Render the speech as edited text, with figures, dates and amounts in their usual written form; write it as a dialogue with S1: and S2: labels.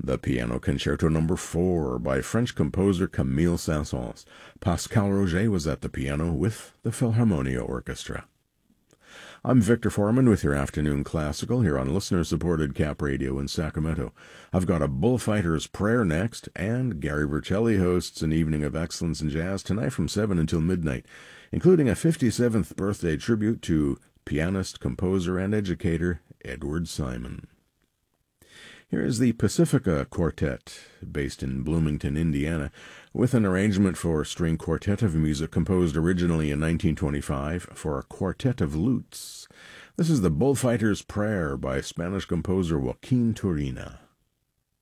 S1: The Piano Concerto No. 4 by French composer Camille Saint-Saëns. Pascal Roger was at the piano with the Philharmonia Orchestra. I'm Victor Foreman with your Afternoon Classical here on listener-supported Cap Radio in Sacramento. I've got a Bullfighter's Prayer next, and Gary Vercelli hosts an evening of excellence in jazz tonight from 7 until midnight, including a 57th birthday tribute to pianist, composer, and educator Edward Simon. Here is the Pacifica Quartet, based in Bloomington, Indiana, with an arrangement for string quartet of music composed originally in 1925 for a quartet of lutes. This is the Bullfighter's Prayer by Spanish composer Joaquin Turina.